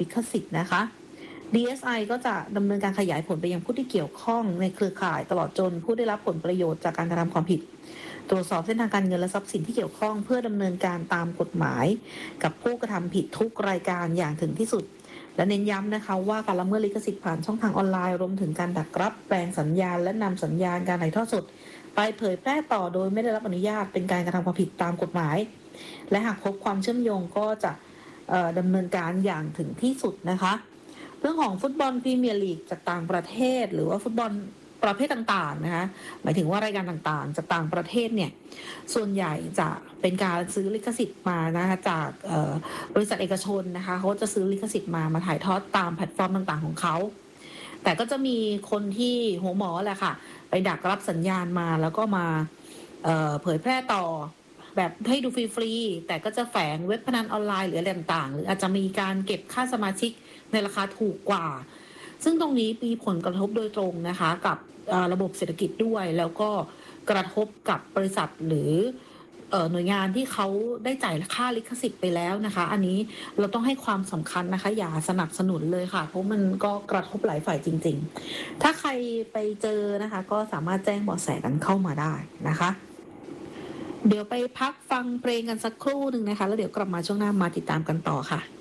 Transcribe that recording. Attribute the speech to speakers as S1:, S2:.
S1: ลิขสิทธิ์นะคะ DSI ก็จะดำเนินการขยายผลไปยังผู้ที่เกี่ยวข้องในเครือข่ายตลอดจนผู้ได้รับผลประโยชน์จากการกระทำความผิดตรวจสอบเส้นทางการเงินและทรัพย์สินที่เกี่ยวข้องเพื่อดำเนินการตามกฎหมายกับผู้กระทำผิดทุกรายการอย่างถึงที่สุดและเน้นย้ำนะคะว่าการละเมิดลิขสิทธิ์ผ่านช่องทางออนไลน์รวมถึงการดักรับแปลงสัญญาณและนำสัญญาณการถ่ายทอดสดไปเผยแพร่ต่อโดยไม่ได้รับอนุญาตเป็นการกระทำความผิดตามกฎหมายและหากพบความเชื่อมโยงก็จะดำเนินการอย่างถึงที่สุดนะคะเรื่องของฟุตบอลพรีเมียร์ลีกจากต่างประเทศหรือว่าฟุตบอลประเภทต่างๆนะคะหมายถึงว่ารายการต่างๆจากต่างประเทศเนี่ยส่วนใหญ่จะเป็นการซื้อลิขสิทธิ์มานะคะจากบริษัทเอกชนนะคะเขาจะซื้อลิขสิทธิ์มาถ่ายทอดตามแพลตฟอร์มต่างๆของเขาแต่ก็จะมีคนที่หัวหมอแหละค่ะไปดักรับสัญญาณมาแล้วก็มาเผยแพร่ต่อแบบให้ดูฟรีๆแต่ก็จะแฝงเว็บพนันออนไลน์หรืออะไรต่างๆหรืออาจจะมีการเก็บค่าสมาชิกในราคาถูกกว่าซึ่งตรงนี้มีผลกระทบโดยตรงนะคะกับระบบเศรษฐกิจด้วยแล้วก็กระทบกับบริษัทหรือหน่วยงานที่เขาได้จ่ายค่าลิขสิทธิ์ไปแล้วนะคะอันนี้เราต้องให้ความสำคัญนะคะอย่าสนับสนุนเลยค่ะเพราะมันก็กระทบหลายฝ่ายจริงๆถ้าใครไปเจอนะคะก็สามารถแจ้งเบาะแสกันเข้ามาได้นะคะเดี๋ยวไปพักฟังเพลงกันสักครู่หนึ่งนะคะแล้วเดี๋ยวกลับมาช่วงหน้ามาติดตามกันต่อค่ะ